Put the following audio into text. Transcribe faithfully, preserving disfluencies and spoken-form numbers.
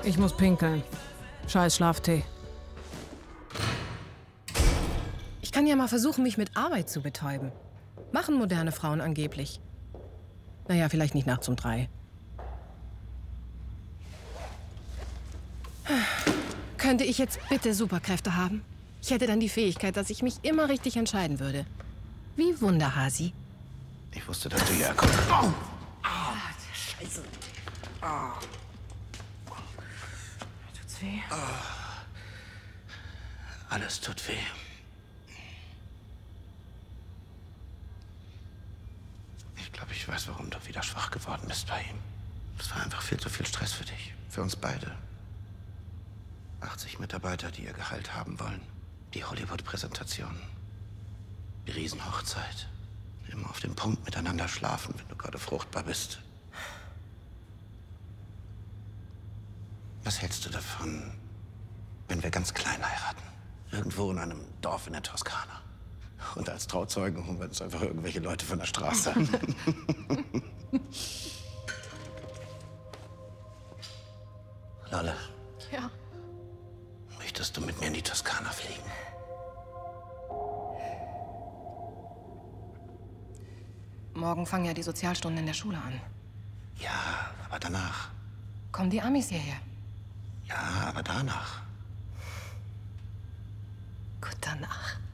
Ich muss pinkeln. Scheiß Schlaftee. Ich kann ja mal versuchen, mich mit Arbeit zu betäuben. Machen moderne Frauen angeblich. Naja, vielleicht nicht nachts um drei. Könnte ich jetzt bitte Superkräfte haben? Ich hätte dann die Fähigkeit, dass ich mich immer richtig entscheiden würde. Wie Wunderhasi. Ich wusste, dass du hierher kommst. Oh! Ah, Scheiße. Oh. Tut's weh? Oh. Alles tut weh. Ich glaube, ich weiß, warum du wieder schwach geworden bist bei ihm. Es war einfach viel zu viel Stress für dich. Für uns beide. achtzig Mitarbeiter, die ihr Gehalt haben wollen. Die Hollywood-Präsentation. Die Riesenhochzeit. Immer auf dem Punkt miteinander schlafen, wenn du gerade fruchtbar bist. Was hältst du davon, wenn wir ganz klein heiraten? Irgendwo in einem Dorf in der Toskana. Und als Trauzeugen holen wir uns einfach irgendwelche Leute von der Straße. Lolle. Ja. Möchtest du mit mir in die Toskana fliegen? Morgen fangen ja die Sozialstunden in der Schule an. Ja, aber danach. Kommen die Amis hierher? Ja, aber danach. Gut, danach.